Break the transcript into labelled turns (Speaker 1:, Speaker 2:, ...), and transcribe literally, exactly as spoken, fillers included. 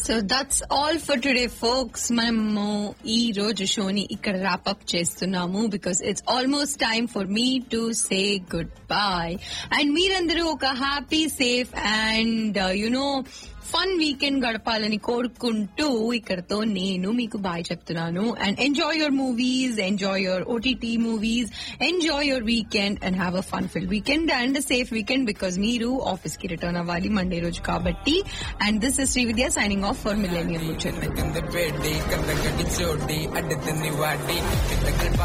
Speaker 1: So that's all for today folks. మనము ఈ రోజు షోని ఇక్కడ ర్యాప్ అప్ చేస్తున్నాము because it's almost time for me to say good bye. And మీరందరూ ఒక happy, safe and you know fun weekend గడపాలని కోరుకుంటూ ఇక్కడతో నేను మీకు బాయ్ చెప్తున్నాను. And enjoy your movies, enjoy your OTT movies, enjoy your weekend and have a fun fill weekend and safe weekend because మీరు office కి రిటర్న్ అవ్వాలి మండే రోజు కాబట్టి. And this is Srividya signing off for millennium ముచ్చట్లు.